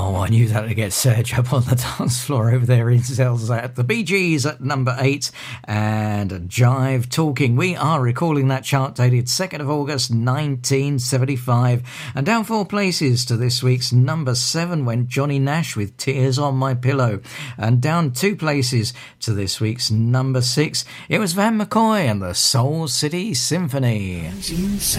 Oh, I knew that would get Serge up on the dance floor over there in Zelzat. The Bee Gees at number 8 and Jive Talking. We are recalling that chart dated 2nd of August 1975. And down 4 places to this week's number 7 went Johnny Nash with Tears on My Pillow. And down 2 places to this week's number 6, it was Van McCoy and the Soul City Symphony.